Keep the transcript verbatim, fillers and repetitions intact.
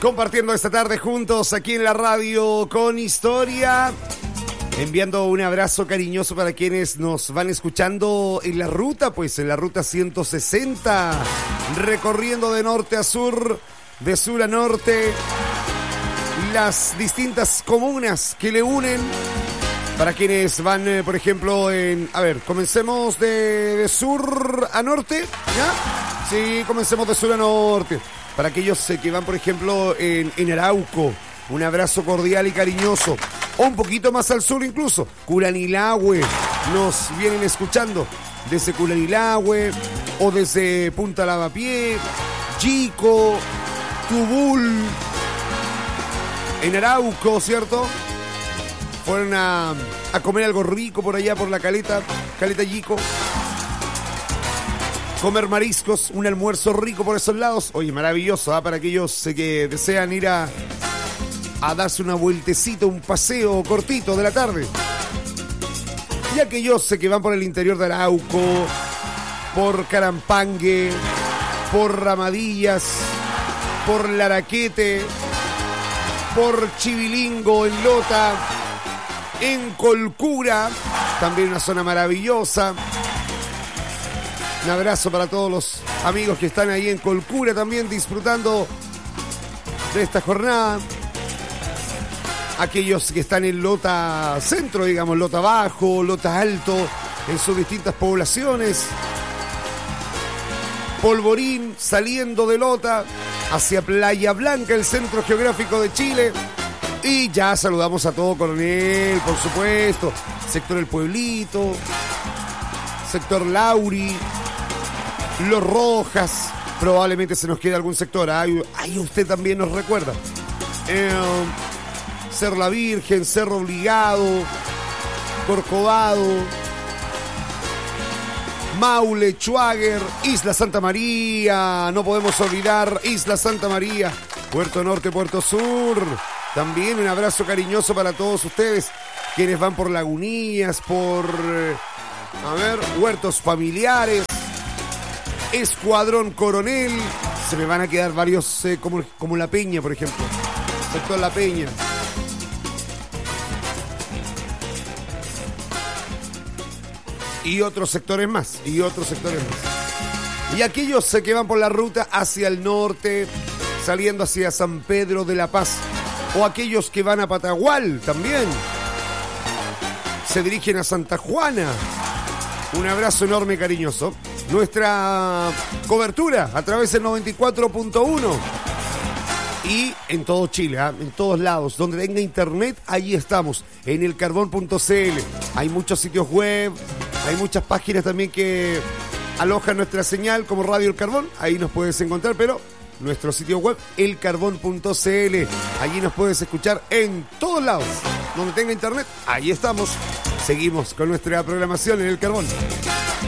compartiendo esta tarde juntos aquí en la radio con historia. Enviando un abrazo cariñoso para quienes nos van escuchando en la ruta, pues en la ruta ciento sesenta, recorriendo de norte a sur, de sur a norte, las distintas comunas que le unen. Para quienes van, eh, por ejemplo, en... A ver, comencemos de, de sur a norte, ¿ya? Sí, comencemos de sur a norte. Para aquellos eh, que van, por ejemplo, en, en Arauco, un abrazo cordial y cariñoso. O un poquito más al sur incluso, Curanilahue, nos vienen escuchando desde Curanilahue o desde Punta Lavapié, Chico, Tubul, en Arauco, ¿cierto? Fueron a, a comer algo rico por allá, por la caleta, caleta Yico. Comer mariscos, un almuerzo rico por esos lados. Oye, maravilloso, ¿eh? Para aquellos eh, que desean ir a, a darse una vueltecita, un paseo cortito de la tarde. Y aquellos eh, que van por el interior de Arauco, por Carampangue, por Ramadillas, por Laraquete, por Chivilingo, en Lota, en Colcura, también una zona maravillosa. Un abrazo para todos los amigos que están ahí en Colcura también disfrutando de esta jornada. Aquellos que están en Lota Centro, digamos, Lota Bajo, Lota Alto, en sus distintas poblaciones. Polvorín, saliendo de Lota hacia Playa Blanca, el centro geográfico de Chile. Y ya saludamos a todo Coronel, por supuesto. Sector El Pueblito, sector Lauri, Los Rojas. Probablemente se nos quede algún sector. Ahí, ahí usted también nos recuerda. Eh, Cerro La Virgen, Cerro Obligado, Corcovado, Maule, Chuáguer, Isla Santa María. No podemos olvidar Isla Santa María, Puerto Norte, Puerto Sur. También un abrazo cariñoso para todos ustedes, quienes van por Lagunías, por, a ver, Huertos Familiares, Escuadrón Coronel. Se me van a quedar varios, eh, como, como La Peña, por ejemplo. Sector La Peña. Y otros sectores más, y otros sectores más. Y aquellos eh, que van por la ruta hacia el norte, saliendo hacia San Pedro de la Paz. O aquellos que van a Patagual también. Se dirigen a Santa Juana. Un abrazo enorme, cariñoso. Nuestra cobertura a través del noventa y cuatro punto uno. Y en todo Chile, ¿eh? En todos lados. Donde tenga internet, ahí estamos. En el carbón punto c l. Hay muchos sitios web. Hay muchas páginas también que alojan nuestra señal como Radio El Carbón. Ahí nos puedes encontrar, pero... nuestro sitio web, el carbón punto c l. Allí nos puedes escuchar en todos lados. Donde tenga internet, ahí estamos. Seguimos con nuestra programación en El Carbón.